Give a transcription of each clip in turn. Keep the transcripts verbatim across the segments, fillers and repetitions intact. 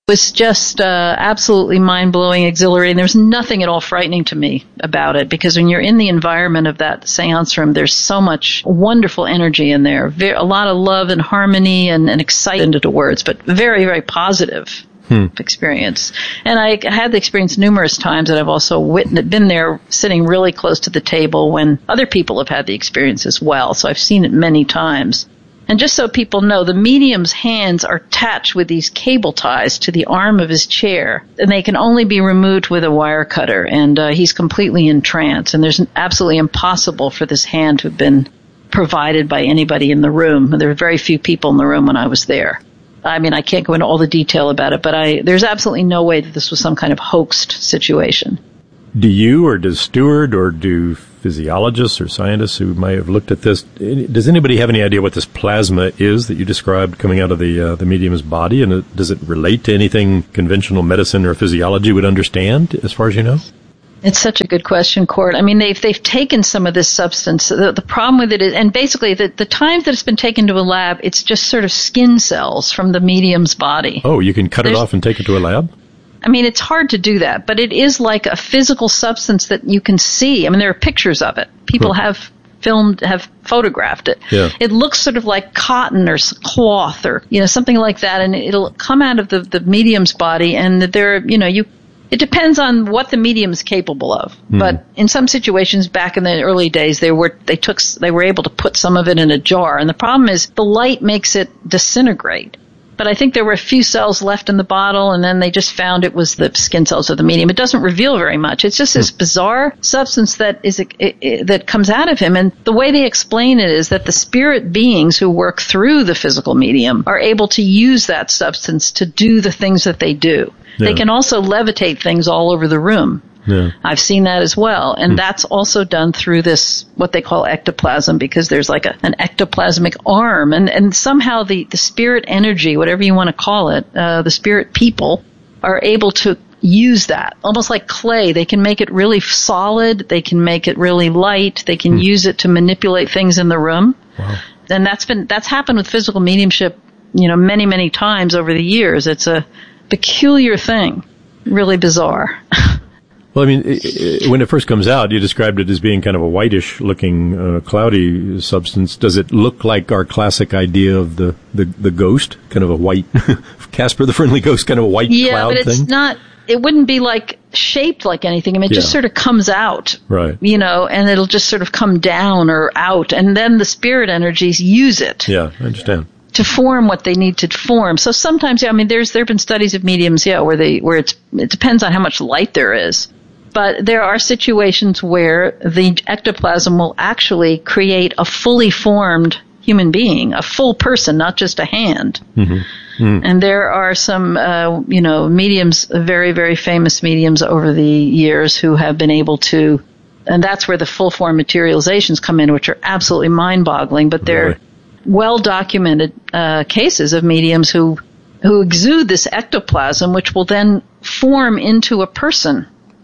was just uh, absolutely mind-blowing, exhilarating. There's nothing at all frightening to me about it, because when you're in the environment of that seance room, there's so much wonderful energy in there. Very, a lot of love and harmony and, and excitement into words, but very, very positive hmm. experience. And I had the experience numerous times, and I've also witnessed, been there sitting really close to the table when other people have had the experience as well. So I've seen it many times. And just so people know, the medium's hands are attached with these cable ties to the arm of his chair, and they can only be removed with a wire cutter, and uh, he's completely in trance, and there's absolutely impossible for this hand to have been provided by anybody in the room. There were very few people in the room when I was there. I mean, I can't go into all the detail about it, but I there's absolutely no way that this was some kind of hoaxed situation. Do you, or does Stewart, or do physiologists or scientists who may have looked at this, does anybody have any idea what this plasma is that you described coming out of the uh, the medium's body? And it, does it relate to anything conventional medicine or physiology would understand, as far as you know? It's such a good question, Court. I mean, they've they've taken some of this substance. The, the problem with it is, and basically the, the times that it's been taken to a lab, it's just sort of skin cells from the medium's body. Oh, you can cut There's, it off and take it to a lab? I mean, it's hard to do that, but it is like a physical substance that you can see. I mean, there are pictures of it. People huh. have filmed, have photographed it. Yeah. It looks sort of like cotton or cloth or, you know, something like that, and it'll come out of the, the medium's body, and there, you know, you, it depends on what the medium is capable of. Mm. But in some situations back in the early days, they were, they took, they were able to put some of it in a jar, and the problem is the light makes it disintegrate. But I think there were a few cells left in the bottle, and then they just found it was the skin cells of the medium. It doesn't reveal very much. It's just this bizarre substance that is it, it, that comes out of him. And the way they explain it is that the spirit beings who work through the physical medium are able to use that substance to do the things that they do. Yeah. They can also levitate things all over the room. Yeah. I've seen that as well. And hmm. that's also done through this, what they call ectoplasm, because there's like a, an ectoplasmic arm. And, and somehow the, the spirit energy, whatever you want to call it, uh, the spirit people are able to use that. Almost like clay. They can make it really solid. They can make it really light. They can hmm. use it to manipulate things in the room. Wow. And that's been, that's happened with physical mediumship, you know, many, many times over the years. It's a peculiar thing. Really bizarre. Well, I mean, it, it, when it first comes out, you described it as being kind of a whitish-looking, uh, cloudy substance. Does it look like our classic idea of the, the, the ghost, kind of a white, Casper the Friendly Ghost, kind of a white yeah, cloud thing? Yeah, but it's thing? not, it wouldn't be like shaped like anything. I mean, it yeah. just sort of comes out, right? You know, and it'll just sort of come down or out, and then the spirit energies use it. Yeah, I understand. To form what they need to form. So sometimes, yeah, I mean, there's there have been studies of mediums, yeah, where they where it's it depends on how much light there is. But there are situations where the ectoplasm will actually create a fully formed human being, a full person, not just a hand. Mm-hmm. Mm. And there are some, uh, you know, mediums, very, very famous mediums over the years who have been able to, and that's where the full form materializations come in, which are absolutely mind-boggling, but they're really? well-documented uh, cases of mediums who who exude this ectoplasm, which will then form into a person.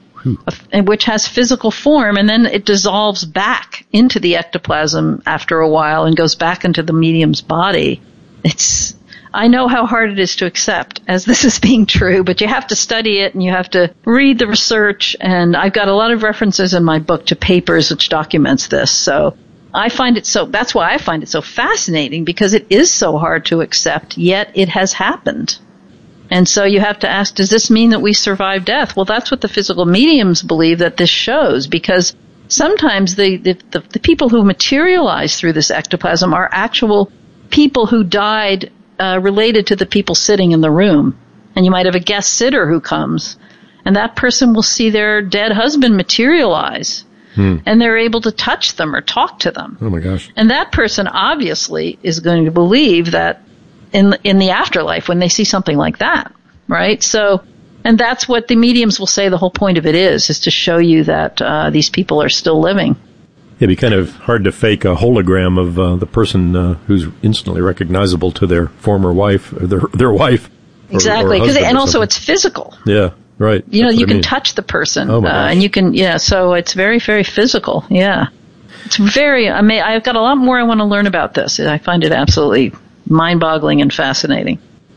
Which has physical form, and then it dissolves back into the ectoplasm after a while and goes back into the medium's body. It's, I know how hard it is to accept as this is being true, but you have to study it and you have to read the research, and I've got a lot of references in my book to papers which documents this. So I find it so, that's why I find it so fascinating, because it is so hard to accept, yet it has happened. And so you have to ask, does this mean that we survive death? Well, that's what the physical mediums believe that this shows, because sometimes the, the, the, the people who materialize through this ectoplasm are actual people who died uh, related to the people sitting in the room. And you might have a guest sitter who comes, and that person will see their dead husband materialize. Hmm. And they're able to touch them or talk to them. Oh, my gosh. And that person obviously is going to believe that in in the afterlife when they see something like that, right? So, and that's what the mediums will say the whole point of it is, is to show you that uh, these people are still living. It'd be kind of hard to fake a hologram of uh, the person uh, who's instantly recognizable to their former wife, or their, their wife. Or, exactly, or and also it's physical. Yeah, right. You know, that's you can I mean. touch the person, oh my uh, gosh. and you can, yeah, so it's very, very physical, yeah. It's very, I mean, I've got a lot more I want to learn about this. I find it absolutely mind-boggling and fascinating.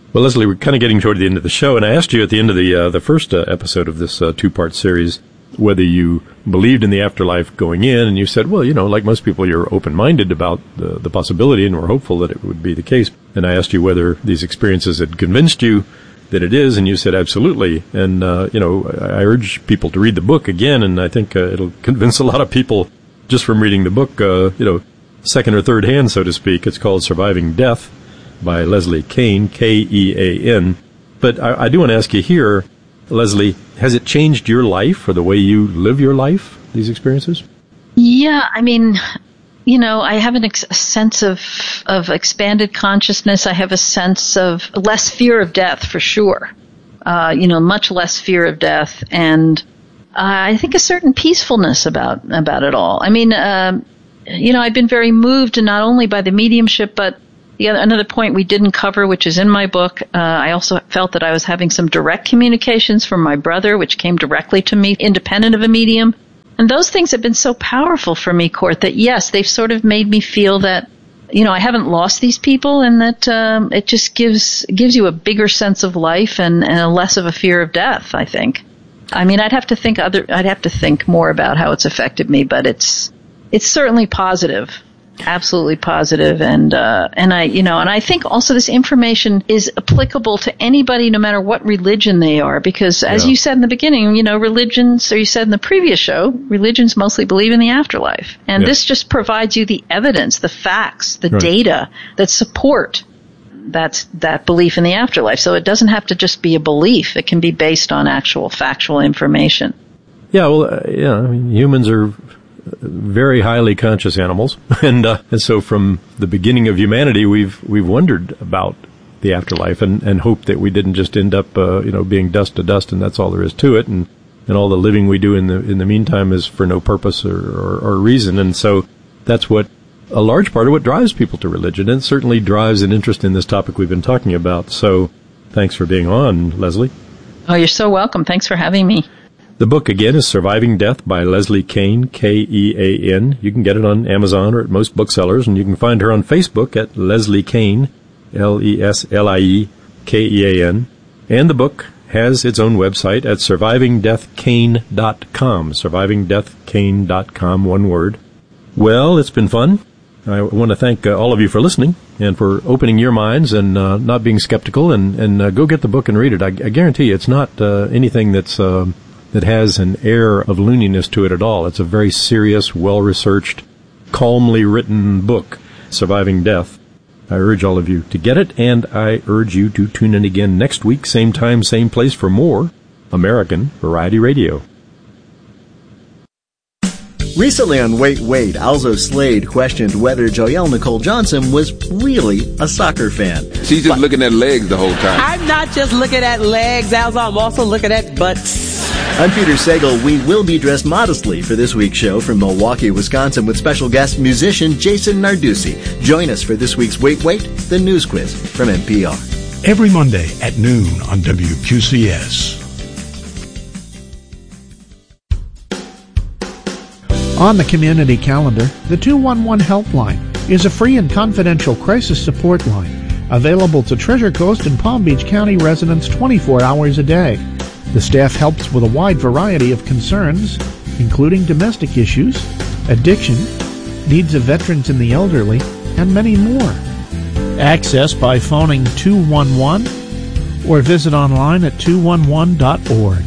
Well, Leslie, we're kind of getting toward the end of the show, and I asked you at the end of the uh, the first uh, episode of this uh, two-part series whether you believed in the afterlife going in, and you said, well, you know, like most people, you're open-minded about the, the possibility, and we're hopeful that it would be the case. And I asked you whether these experiences had convinced you that it is, and you said absolutely. And, uh, you know, I urge people to read the book again, and I think uh, it'll convince a lot of people just from reading the book, uh, you know, second or third hand, so to speak. It's called Surviving Death by Leslie Kean, K E A N. But I, I do want to ask you here, Leslie, has it changed your life or the way you live your life, these experiences? Yeah, I mean, you know, I have an ex- a sense of of expanded consciousness. I have a sense of less fear of death, for sure. Uh, you know, much less fear of death, and uh, I think a certain peacefulness about about it all. I mean, uh, you know, I've been very moved, not only by the mediumship, but the other, another point we didn't cover, which is in my book. Uh, I also felt that I was having some direct communications from my brother, which came directly to me, independent of a medium. And those things have been so powerful for me, Court, that yes, they've sort of made me feel that, you know, I haven't lost these people, and that um, it just gives gives you a bigger sense of life and, and a less of a fear of death, I think. I mean, I'd have to think other I'd have to think more about how it's affected me, but it's it's certainly positive. Absolutely positive, and uh, and I, you know, and I think also this information is applicable to anybody, no matter what religion they are, because as yeah. you said in the beginning, you know, religions, or you said in the previous show, religions mostly believe in the afterlife, and yeah. this just provides you the evidence, the facts, the right. data that support that that belief in the afterlife. So it doesn't have to just be a belief; it can be based on actual factual information. Yeah, well, uh, yeah, I mean, humans are very highly conscious animals, and uh, and so from the beginning of humanity, we've we've wondered about the afterlife and, and hoped that we didn't just end up uh, you know being dust to dust, and that's all there is to it, and, and all the living we do in the in the meantime is for no purpose or, or, or reason, and so that's what a large part of what drives people to religion, and certainly drives an interest in this topic we've been talking about. So thanks for being on, Leslie. Oh, you're so welcome. Thanks for having me. The book, again, is Surviving Death by Leslie Kean, K E A N. You can get it on Amazon or at most booksellers, and you can find her on Facebook at Leslie Kean, L E S L I E K E A N. And the book has its own website at surviving death cane dot com, surviving death cane dot com, one word. Well, it's been fun. I want to thank uh, all of you for listening and for opening your minds and uh, not being skeptical, and, and uh, go get the book and read it. I, I guarantee you it's not uh, anything that's... Uh, that has an air of looniness to it at all. It's a very serious, well-researched, calmly written book, Surviving Death. I urge all of you to get it, and I urge you to tune in again next week, same time, same place, for more American Variety Radio. Recently on Wait, Wait, Alzo Slade questioned whether Joelle Nicole Johnson was really a soccer fan. She's just but, looking at legs the whole time. I'm not just looking at legs, Alzo. I'm also looking at butts. I'm Peter Sagal. We will be dressed modestly for this week's show from Milwaukee, Wisconsin, with special guest musician Jason Narducci. Join us for this week's Wait, Wait, the news quiz from N P R. Every Monday at noon on W Q C S. On the community calendar, the two one one Helpline is a free and confidential crisis support line available to Treasure Coast and Palm Beach County residents twenty-four hours a day. The staff helps with a wide variety of concerns, including domestic issues, addiction, needs of veterans and the elderly, and many more. Access by phoning two one one or visit online at two one one dot org.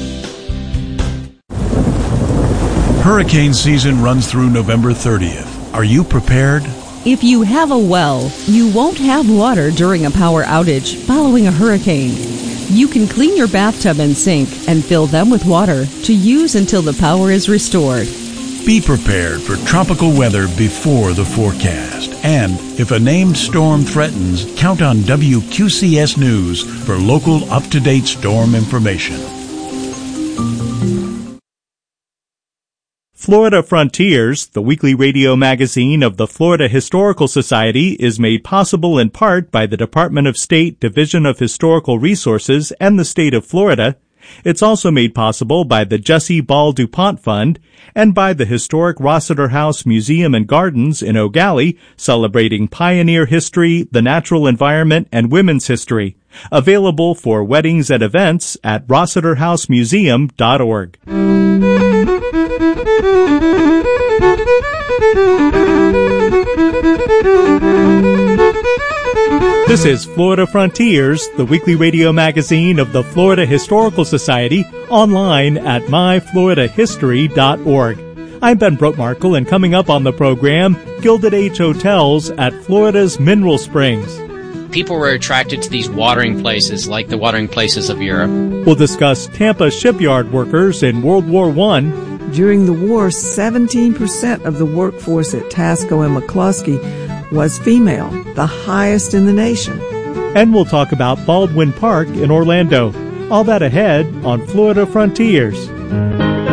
Hurricane season runs through November thirtieth. Are you prepared? If you have a well, you won't have water during a power outage following a hurricane. You can clean your bathtub and sink and fill them with water to use until the power is restored. Be prepared for tropical weather before the forecast. And if a named storm threatens, count on W Q C S News for local up-to-date storm information. Florida Frontiers, the weekly radio magazine of the Florida Historical Society, is made possible in part by the Department of State Division of Historical Resources and the state of Florida, It's also made possible by the Jessie Ball DuPont Fund and by the historic Rossiter House Museum and Gardens in Eau Gallie, celebrating pioneer history, the natural environment, and women's history. Available for weddings and events at rossiter house museum dot org. This is Florida Frontiers, the weekly radio magazine of the Florida Historical Society, online at my florida history dot org. I'm Ben Brookmarkle, and coming up on the program, Gilded Age Hotels at Florida's Mineral Springs. People were attracted to these watering places like the watering places of Europe. We'll discuss Tampa shipyard workers in World War One. During the war, seventeen percent of the workforce at Tasco and McCluskey was female, the highest in the nation. And we'll talk about Baldwin Park in Orlando. All that ahead on Florida Frontiers.